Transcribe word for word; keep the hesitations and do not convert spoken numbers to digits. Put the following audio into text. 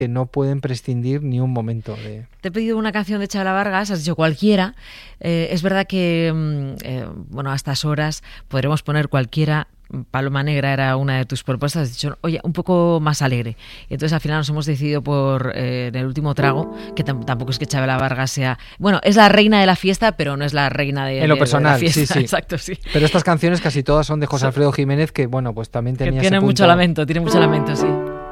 que no pueden prescindir ni un momento de... Te he pedido una canción de Chabela Vargas, has dicho cualquiera. Eh, es verdad que, eh, bueno, a estas horas podremos poner cualquiera. Paloma Negra era una de tus propuestas, has dicho, oye, un poco más alegre. Y entonces al final nos hemos decidido por eh, en el último trago, que t- tampoco es que Chabela Vargas sea... Bueno, es la reina de la fiesta, pero no es la reina de, en lo de, personal, de la fiesta. Sí, sí. Exacto, sí. Pero estas canciones casi todas son de José Alfredo Jiménez, que bueno, pues también tenía que tiene ese punto... mucho lamento, tiene mucho lamento, sí.